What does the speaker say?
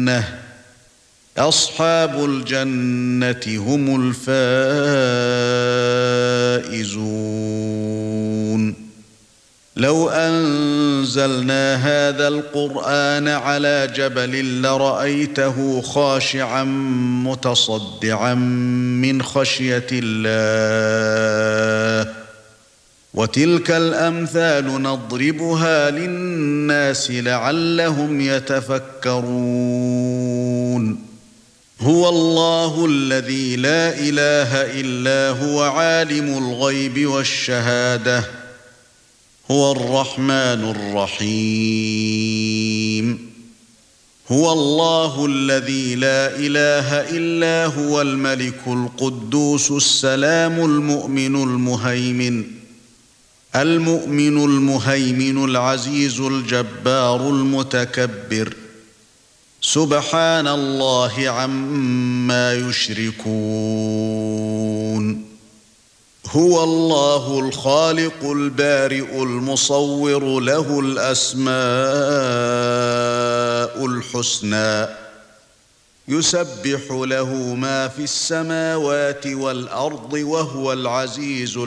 أصحاب الجنة هم الفائزون لو أنزلنا هذا القرآن على جبل لرأيته خاشعا متصدعا من خشية الله وتلك الأمثال نضربها للناس لعلهم يتفكرون هو الله الذي لا إله إلا هو عالم الغيب والشهادة هو الرحمن الرحيم هو الله الذي لا إله إلا هو الملك القدوس السلام المؤمن المهيمن العزيز الجبار المتكبر سبحان الله عما يشركون هو الله الخالق البارئ المصور له الأسماء الحسنى يسبح له ما في السماوات والأرض وهو العزيز